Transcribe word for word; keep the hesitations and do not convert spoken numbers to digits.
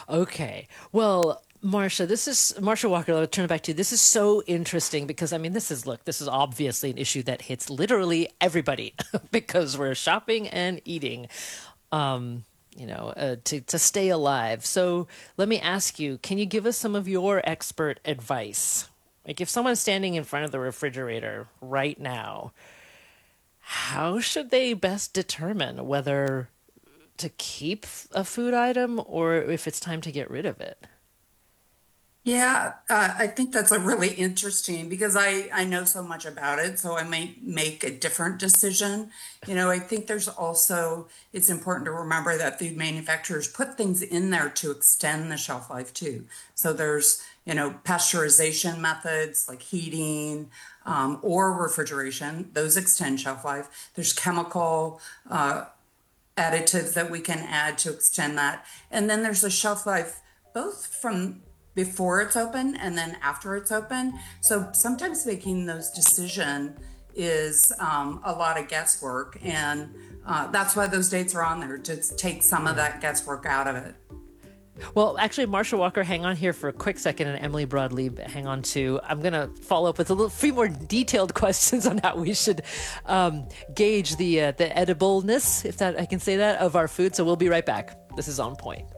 Okay. Well, Marsha, this is Marsha Walker. I'll turn it back to you. This is so interesting because I mean, this is look, this is obviously an issue that hits literally everybody because we're shopping and eating, um, you know, uh, to to stay alive. So let me ask you, can you give us some of your expert advice? Like, if someone's standing in front of the refrigerator right now, how should they best determine whether to keep a food item or if it's time to get rid of it? Yeah, uh, I think that's a really interesting because I I know so much about it, so I might make a different decision. You know, I think there's also it's important to remember that food manufacturers put things in there to extend the shelf life too. So there's, you know, pasteurization methods like heating um, or refrigeration; those extend shelf life. There's chemical uh, additives that we can add to extend that. And then there's a shelf life both from before it's open and then after it's open. So sometimes making those decision is um, a lot of guesswork, and uh, that's why those dates are on there to take some of Yeah. that guesswork out of it. Well, actually, Marsha Walker, hang on here for a quick second, and Emily Broadley, hang on too. I'm going to follow up with a little, few more detailed questions on how we should um, gauge the uh, the edibleness, if that I can say that, of our food. So we'll be right back. This is On Point.